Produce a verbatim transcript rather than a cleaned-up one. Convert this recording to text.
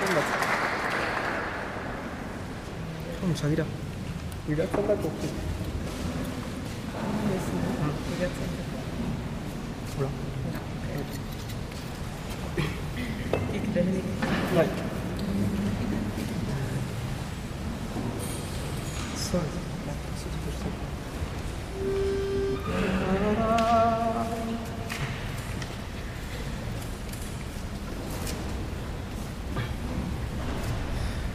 처음 자기라. 우리가 끝날 거 없지. 몰라. 네. 썰.